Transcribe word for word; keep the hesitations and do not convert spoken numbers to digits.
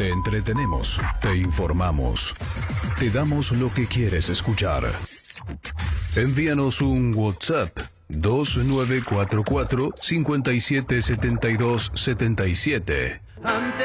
Te entretenemos, te informamos, te damos lo que quieres escuchar. Envíanos un WhatsApp dos nueve cuatro cuatro, cinco siete siete dos siete siete.